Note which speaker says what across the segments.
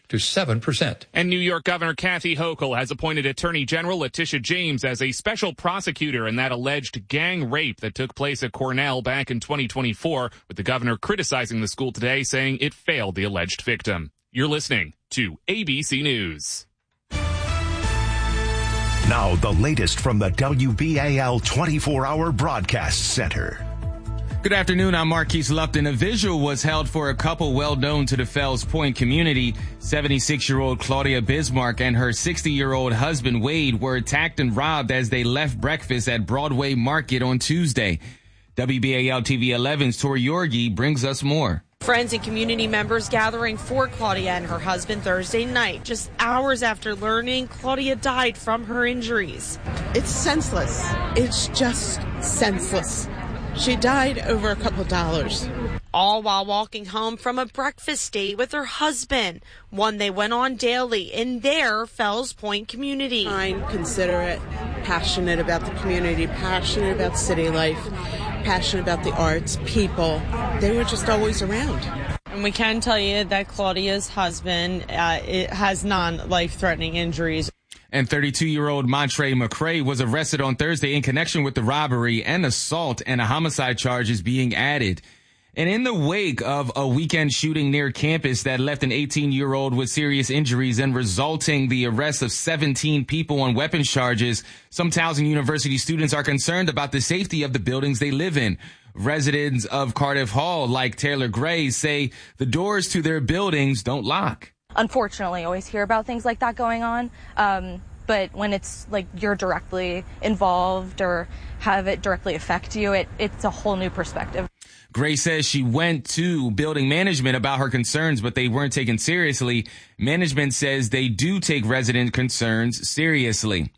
Speaker 1: to 7%.
Speaker 2: And New York Governor Kathy Hochul has appointed Attorney General Letitia James as a special prosecutor in that alleged gang rape that took place at Cornell back in 2024, with the governor criticizing the school today, saying it failed the alleged victim. You're listening to ABC News.
Speaker 3: Now, the latest from the WBAL 24-hour broadcast center.
Speaker 4: Good afternoon, I'm Marquise Lupton. A vigil was held for a couple well known to the Fells Point community. 76-year-old Claudia Bismarck and her 60-year-old husband Wade were attacked and robbed as they left breakfast at Broadway Market on Tuesday. WBAL TV 11's Tori Yorgi brings us more.
Speaker 5: Friends and community members gathering for Claudia and her husband Thursday night, just hours after learning Claudia died from her injuries.
Speaker 6: It's senseless. It's just senseless. She died over a couple dollars.
Speaker 5: All while walking home from a breakfast date with her husband, one they went on daily in their Fells Point community.
Speaker 6: Kind, considerate, passionate about the community, passionate about city life, passionate about the arts, people. They were just always around.
Speaker 5: And we can tell you that Claudia's husband has non-life-threatening injuries.
Speaker 4: And 32-year-old Montre McCray was arrested on Thursday in connection with the robbery and assault, and a homicide charge is being added. And in the wake of a weekend shooting near campus that left an 18-year-old with serious injuries and resulting the arrest of 17 people on weapons charges, some Towson University students are concerned about the safety of the buildings they live in. Residents of Cardiff Hall, like Taylor Gray, say the doors to their buildings don't lock.
Speaker 7: Unfortunately, always hear about things like that going on. But when it's like you're directly involved or have it directly affect you, it's a whole new perspective.
Speaker 4: Gray says she went to building management about her concerns, but they weren't taken seriously. Management says they do take resident concerns seriously.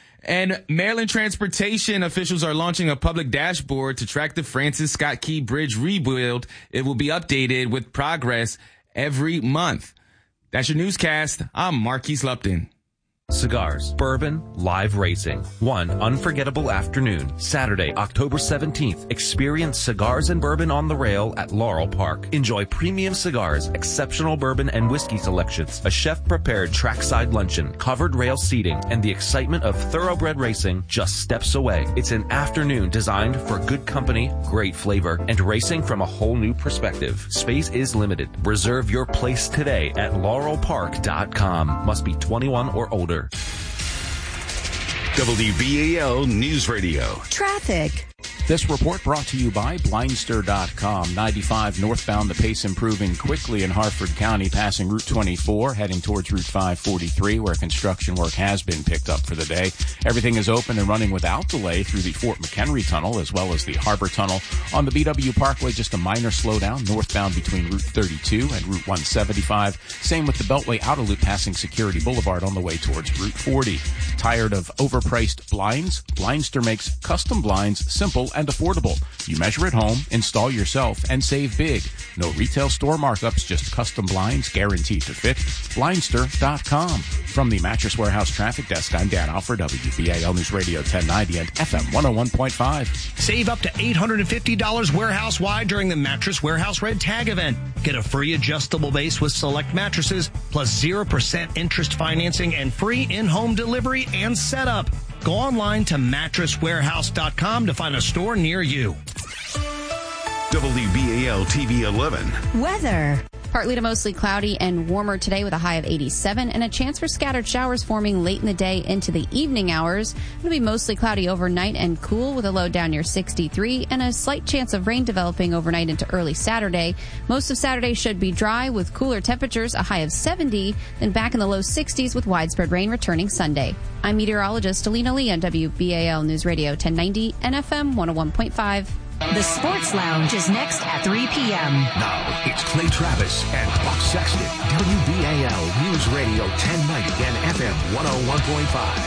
Speaker 4: And Maryland transportation officials are launching a public dashboard to track the Francis Scott Key Bridge rebuild. It will be updated with progress every month. That's your newscast. I'm Marquise Lupton.
Speaker 8: Cigars, bourbon, live racing. One unforgettable afternoon, Saturday, October 17th. Experience Cigars and Bourbon on the Rail at Laurel Park. Enjoy premium cigars, exceptional bourbon and whiskey selections, a chef-prepared trackside luncheon, covered rail seating, and the excitement of thoroughbred racing just steps away. It's an afternoon designed for good company, great flavor, and racing from a whole new perspective. Space is limited. Reserve your place today at laurelpark.com. Must be 21 or older.
Speaker 3: WBAL News Radio.
Speaker 9: Traffic.
Speaker 10: This report brought to you by Blindster.com. 95 northbound, the pace improving quickly in Harford County, passing Route 24, heading towards Route 543, where construction work has been picked up for the day. Everything is open and running without delay through the Fort McHenry Tunnel, as well as the Harbor Tunnel. On the BW Parkway, just a minor slowdown northbound between Route 32 and Route 175. Same with the Beltway Outer Loop passing Security Boulevard on the way towards Route 40. Tired of overpriced blinds? Blindster makes custom blinds simple and affordable. You measure at home, install yourself, and save big. No retail store markups, just custom blinds guaranteed to fit. Blindster.com. From the Mattress Warehouse Traffic Desk, I'm Dan Alford, WBAL News Radio 1090 and FM 101.5.
Speaker 11: Save up to $850 warehouse-wide during the Mattress Warehouse Red Tag event. Get a free adjustable base with select mattresses, plus 0% interest financing and free in-home delivery and setup. Go online to mattresswarehouse.com to find a store near you.
Speaker 3: WBAL TV 11.
Speaker 9: Weather. Partly to mostly cloudy and warmer today with a high of 87 and a chance for scattered showers forming late in the day into the evening hours. It'll be mostly cloudy overnight and cool with a low down near 63 and a slight chance of rain developing overnight into early Saturday. Most of Saturday should be dry with cooler temperatures, a high of 70, then back in the low 60s with widespread rain returning Sunday. I'm meteorologist Alina Lee on WBAL News Radio 1090 and FM 101.5.
Speaker 12: The Sports Lounge is next at 3 p.m.
Speaker 3: Now, it's Clay Travis and Buck Sexton. WBAL News Radio 1090 and FM 101.5.